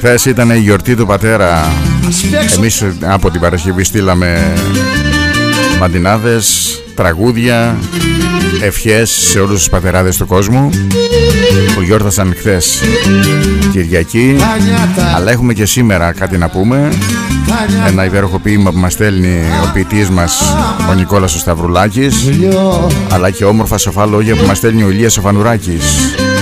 Χθες ήταν η γιορτή του πατέρα. Εμείς από την Παρασκευή στείλαμε μαντινάδες, τραγούδια, ευχές σε όλους τους πατεράδες του κόσμου που γιόρτασαν χθες Κυριακή. Αλλά έχουμε και σήμερα κάτι να πούμε. Ένα υπέροχο ποίημα που μας στέλνει ο ποιητής μας ο Νικόλας ο Σταυρουλάκης, αλλά και όμορφα σοφά λόγια που μας στέλνει ο Ηλίας ο Φανουράκης.